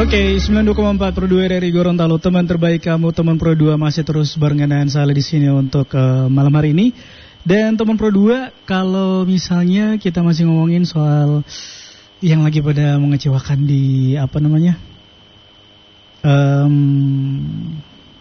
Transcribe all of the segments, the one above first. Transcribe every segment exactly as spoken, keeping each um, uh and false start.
Oke, sembilan puluh dua koma empat Pro dua dari Gorontalo, teman terbaik kamu, teman Pro dua masih terus barengan saya di sini untuk uh, malam hari ini. Dan teman Pro dua, kalau misalnya kita masih ngomongin soal yang lagi pada mengecewakan di apa namanya? Um,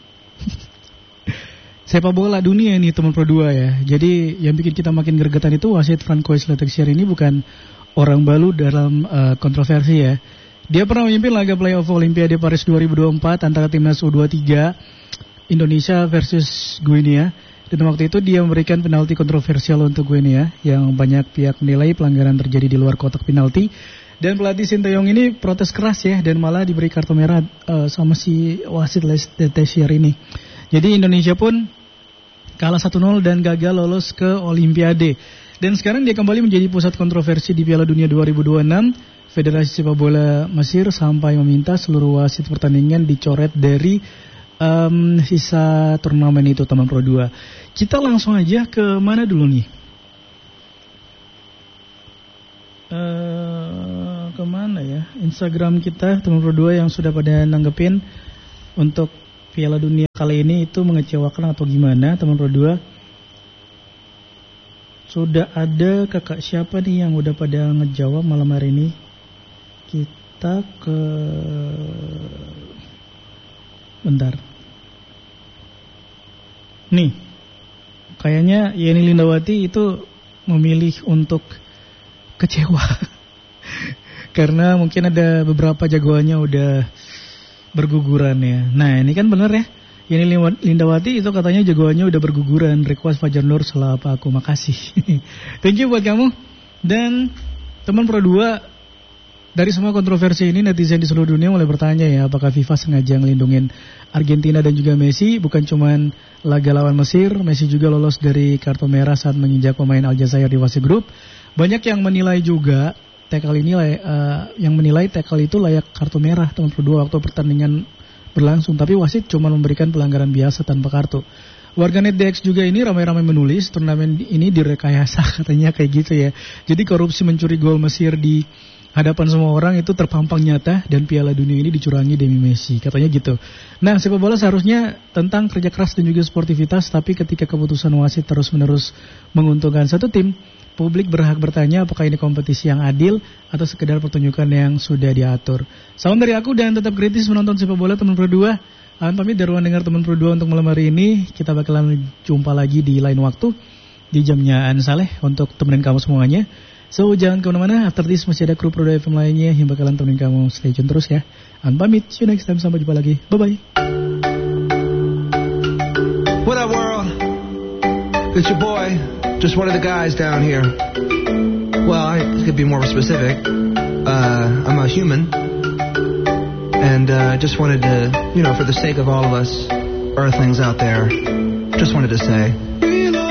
sepak bola dunia ini teman Pro dua ya. Jadi yang bikin kita makin gregetan itu wasit Francois Letexier ini bukan orang baru dalam uh, kontroversi ya. Dia pernah memimpin laga playoff Olimpiade Paris dua ribu dua puluh empat antara timnas U dua puluh tiga Indonesia versus Guinea. Dan waktu itu dia memberikan penalti kontroversial untuk Guinea yang banyak pihak menilai pelanggaran terjadi di luar kotak penalti. Dan pelatih Sinteyong ini protes keras ya dan malah diberi kartu merah uh, sama si wasit Letexier ini. Jadi Indonesia pun kalah satu nol dan gagal lolos ke Olimpiade. Dan sekarang dia kembali menjadi pusat kontroversi di Piala Dunia dua ribu dua puluh enam. Federasi Sepak Bola Mesir sampai meminta seluruh wasit pertandingan dicoret dari um, sisa turnamen itu teman Pro dua. Kita langsung aja ke mana dulu nih? Uh, kemana ya? Instagram kita teman Pro dua yang sudah pada nanggepin untuk Piala Dunia kali ini itu mengecewakan atau gimana teman Pro dua? Sudah ada kakak siapa nih yang udah pada ngejawab malam hari ini? Kita ke bentar. Nih, kayaknya Yeni Lindawati itu memilih untuk kecewa karena mungkin ada beberapa jagoannya udah berguguran ya. Nah ini kan bener ya, Yeni Lindawati itu katanya jagoannya udah berguguran. Request Fajar Nur salah apa aku, makasih. Thank you buat kamu. Dan teman Pro dua, dari semua kontroversi ini netizen di seluruh dunia mulai bertanya ya, apakah FIFA sengaja ngelindungin Argentina dan juga Messi? Bukan cuman laga lawan Mesir, Messi juga lolos dari kartu merah saat menginjak pemain Aljazair di wasit grup. Banyak yang menilai juga tackle ini uh, yang menilai tackle itu layak kartu merah teman Pro dua waktu pertandingan berlangsung, tapi wasit cuma memberikan pelanggaran biasa tanpa kartu. Warganet D X juga ini ramai-ramai menulis turnamen ini direkayasa katanya kayak gitu ya. Jadi korupsi mencuri gol Mesir di hadapan semua orang itu terpampang nyata dan Piala Dunia ini dicurangi demi Messi, katanya gitu. Nah, sepak bola seharusnya tentang kerja keras dan juga sportivitas, tapi ketika keputusan wasit terus-menerus menguntungkan satu tim, publik berhak bertanya apakah ini kompetisi yang adil atau sekedar pertunjukan yang sudah diatur. Salam dari aku dan tetap kritis menonton sepak bola teman Pro dua. Alan pamit dari ruang dengar teman Pro dua untuk malam hari ini. Kita bakalan jumpa lagi di lain waktu di jamnya An Saleh untuk temenin kamu semuanya. So, jangan kemana-mana, after this masih ada kru Pro dua F M lainnya yang bakalan temenin kamu. Stay tune terus ya. An pamit, see you next time, sampai jumpa lagi. Bye-bye. What up, world? It's your boy, just one of the guys down here. Well, I could be more specific. Uh, I'm a human. And I uh, just wanted to, you know, for the sake of all of us Earthlings out there, just wanted to say...